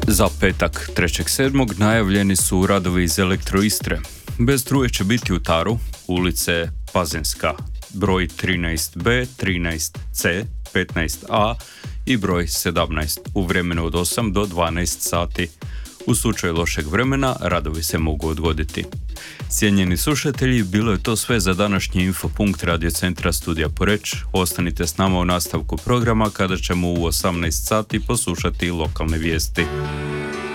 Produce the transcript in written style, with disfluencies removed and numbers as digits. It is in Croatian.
Za petak 3.7. najavljeni su radovi iz Elektroistre. Bez struje će biti u taru, ulice Pazenska, broj 13b, 13c, 15a i broj 17 u vremenu od 8 do 12 sati. U slučaju lošeg vremena radovi se mogu odgoditi. Cijenjeni slušatelji, bilo je to sve za današnji infopunkt Radio Centra Studija Poreč. Ostanite s nama u nastavku programa kada ćemo u 18 sati poslušati lokalne vijesti.